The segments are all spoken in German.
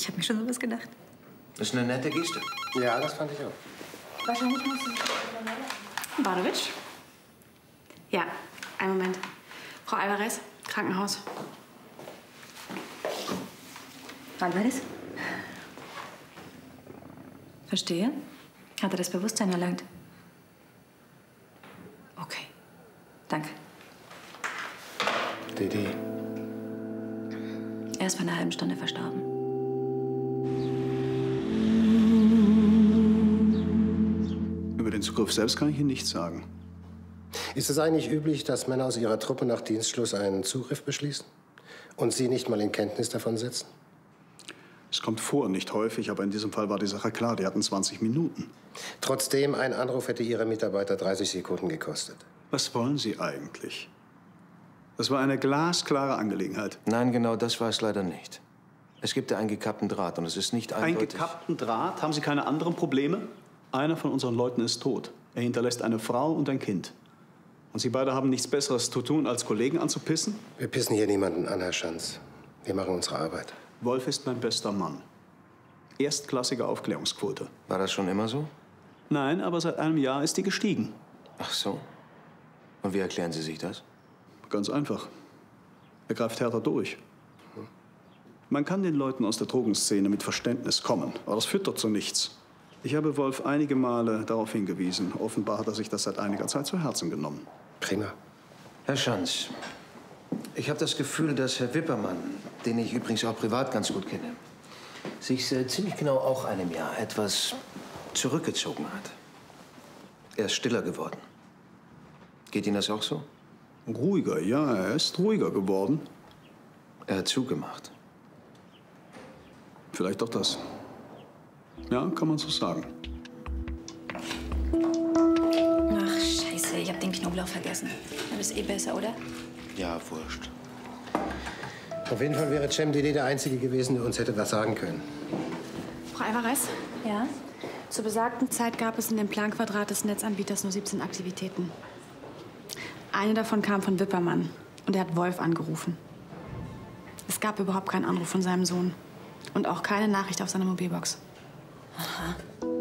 Ich habe mir schon sowas gedacht. Das ist eine nette Geste. Ja, das fand ich auch. Wahrscheinlich muss sie... Badowitsch? Ja, einen Moment. Frau Alvarez, Krankenhaus. Wann war das? Verstehe. Hat er das Bewusstsein erlangt? Okay. Danke. Didi. Er ist vor einer halben Stunde verstorben. Über den Zugriff selbst kann ich Ihnen nichts sagen. Ist es eigentlich üblich, dass Männer aus ihrer Truppe nach Dienstschluss einen Zugriff beschließen? Und Sie nicht mal in Kenntnis davon setzen? Es kommt vor, nicht häufig, aber in diesem Fall war die Sache klar. Die hatten 20 Minuten. Trotzdem, ein Anruf hätte Ihre Mitarbeiter 30 Sekunden gekostet. Was wollen Sie eigentlich? Das war eine glasklare Angelegenheit. Nein, genau das war es leider nicht. Es gibt da einen gekappten Draht und es ist nicht eindeutig... Einen gekappten Draht? Haben Sie keine anderen Probleme? Einer von unseren Leuten ist tot. Er hinterlässt eine Frau und ein Kind. Und Sie beide haben nichts Besseres zu tun, als Kollegen anzupissen? Wir pissen hier niemanden an, Herr Schanz. Wir machen unsere Arbeit. Wolf ist mein bester Mann. Erstklassige Aufklärungsquote. War das schon immer so? Nein, aber seit einem Jahr ist die gestiegen. Ach so. Und wie erklären Sie sich das? Ganz einfach. Er greift härter durch. Man kann den Leuten aus der Drogenszene mit Verständnis kommen, aber das führt doch zu nichts. Ich habe Wolf einige Male darauf hingewiesen. Offenbar hat er sich das seit einiger Zeit zu Herzen genommen. Prima. Herr Schanz, ich habe das Gefühl, dass Herr Wippermann, den ich übrigens auch privat ganz gut kenne, sich ziemlich genau auch einem Jahr etwas zurückgezogen hat. Er ist stiller geworden. Geht Ihnen das auch so? Ruhiger, ja, er ist ruhiger geworden. Er hat zugemacht. Vielleicht auch das. Ja, kann man so sagen. Ach, scheiße, ich hab den Knoblauch vergessen. Aber ist eh besser, oder? Ja, wurscht. Auf jeden Fall wäre Cem Didi der Einzige gewesen, der uns hätte was sagen können. Frau Alvarez? Ja? Zur besagten Zeit gab es in dem Planquadrat des Netzanbieters nur 17 Aktivitäten. Eine davon kam von Wippermann und er hat Wolf angerufen. Es gab überhaupt keinen Anruf von seinem Sohn und auch keine Nachricht auf seiner Mobilbox. Aha.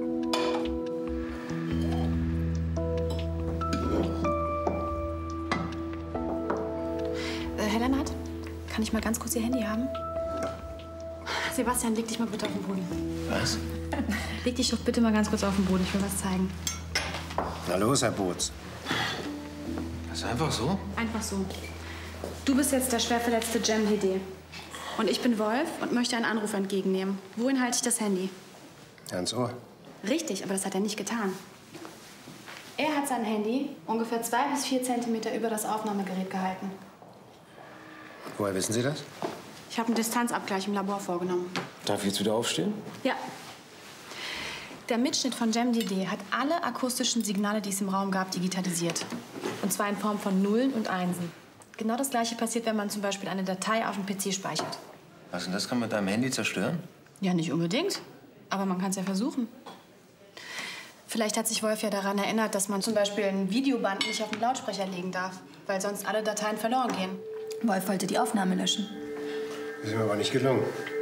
Herr Lennart, kann ich mal ganz kurz Ihr Handy haben? Sebastian, leg dich mal bitte auf den Boden. Was? Leg dich doch bitte mal ganz kurz auf den Boden, ich will was zeigen. Na los, Herr Boots. Das ist einfach so? Einfach so. Du bist jetzt der schwer verletzte Cem Didi. Und ich bin Wolf und möchte einen Anruf entgegennehmen. Wohin halte ich das Handy? Ans Ohr. Richtig, aber das hat er nicht getan. Er hat sein Handy ungefähr 2 bis 4 Zentimeter über das Aufnahmegerät gehalten. Woher wissen Sie das? Ich habe einen Distanzabgleich im Labor vorgenommen. Darf ich jetzt wieder aufstehen? Ja. Der Mitschnitt von Cem Didi hat alle akustischen Signale, die es im Raum gab, digitalisiert. Und zwar in Form von Nullen und Einsen. Genau das Gleiche passiert, wenn man zum Beispiel eine Datei auf dem PC speichert. Was, und das kann man mit deinem Handy zerstören? Ja, nicht unbedingt. Aber man kann es ja versuchen. Vielleicht hat sich Wolf ja daran erinnert, dass man zum Beispiel ein Videoband nicht auf den Lautsprecher legen darf, weil sonst alle Dateien verloren gehen. Wolf wollte die Aufnahme löschen. Das ist mir aber nicht gelungen.